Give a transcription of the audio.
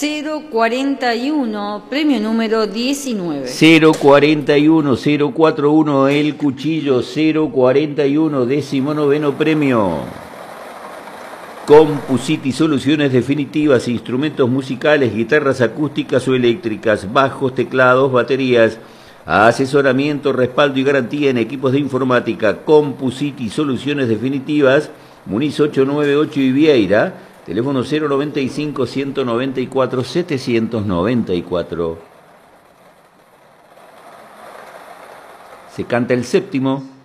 041, premio número 19. 041, 041, El Cuchillo, 041, 19º premio. Compusiti, soluciones definitivas, instrumentos musicales, guitarras acústicas o eléctricas, bajos, teclados, baterías, asesoramiento, respaldo y garantía en equipos de informática. Compusiti, soluciones definitivas, Muniz 898 y Vieira, teléfono 095 194 794. Se canta el séptimo.